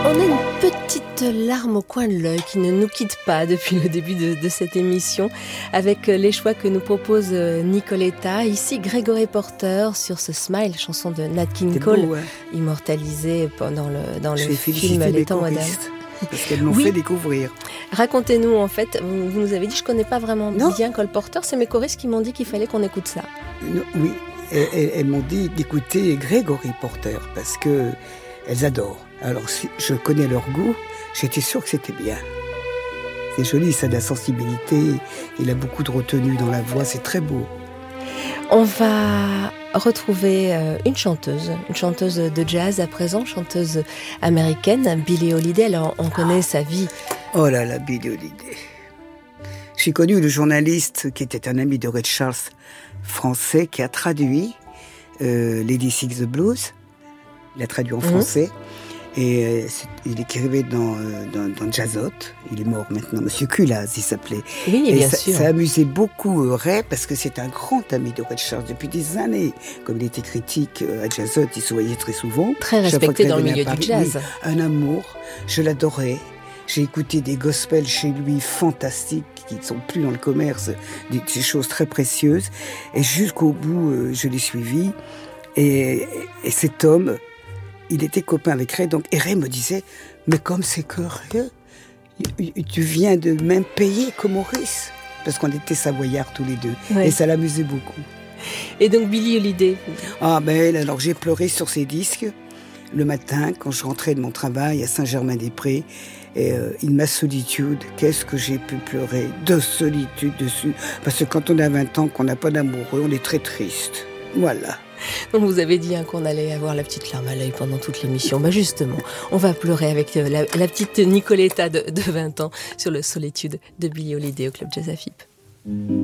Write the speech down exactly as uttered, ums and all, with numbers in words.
On a une petite larme au coin de l'œil qui ne nous quitte pas depuis le début de, de cette émission avec les choix que nous propose Nicoletta. Ici, Gregory Porter sur ce Smile, chanson de Nat King Cole, beau, ouais. immortalisée dans le, dans le Je vais film féliciter Les mes Temps modernes. choristes, parce qu'elles m'ont Oui. fait découvrir. Racontez-nous, en fait, vous, vous nous avez dit, je ne connais pas vraiment Non. bien Cole Porter, c'est mes choristes qui m'ont dit qu'il fallait qu'on écoute ça. Non, oui, elles, elles- elles m'ont dit d'écouter Gregory Porter, parce que elles adorent. Alors, si je connais leur goût, j'étais sûre que c'était bien. C'est joli, ça a de la sensibilité, il a beaucoup de retenue dans la voix, c'est très beau. On va retrouver euh, une chanteuse, une chanteuse de jazz à présent, chanteuse américaine, Billie Holiday. Alors, on connaît sa vie. Oh là là, Billie Holiday. J'ai connu le journaliste qui était un ami de Ray Charles, français, qui a traduit euh, Lady Sings the Blues. Il a traduit en français. Et euh, c'est- il écrivait dans, euh, dans, dans Jazzot. Il est mort maintenant. Monsieur Culaz, il s'appelait. Oui, Et bien ça, sûr. ça amusait beaucoup euh, Ray parce que c'est un grand ami de Ray Charles depuis des années. Comme il était critique euh, à Jazzot, il se voyait très souvent. Très Chaque fois respecté qu'il dans le venait à milieu Paris, du jazz. oui, un amour. Je l'adorais. J'ai écouté des gospels chez lui fantastiques qui ne sont plus dans le commerce, des, des choses très précieuses. Et jusqu'au bout, euh, je l'ai suivi. Et, et cet homme, il était copain avec Ray. Donc, et Ray me disait, mais comme c'est curieux, y- y- tu viens de même pays que Maurice. Parce qu'on était savoyards tous les deux. Ouais. Et ça l'amusait beaucoup. Et donc, Billie Holiday. Ah ben, alors j'ai pleuré sur ces disques le matin quand je rentrais de mon travail à Saint-Germain-des-Prés. Et euh, In My Solitude, qu'est-ce que j'ai pu pleurer de solitude dessus. Parce que quand on a vingt ans, qu'on n'a pas d'amoureux, on est très triste. Voilà. Donc, vous avez dit hein, qu'on allait avoir la petite larme à l'œil pendant toute l'émission. Bah justement, on va pleurer avec euh, la, la petite Nicoletta de, de vingt ans sur le Solitude de Billie Holiday au Club Jazz A F I P.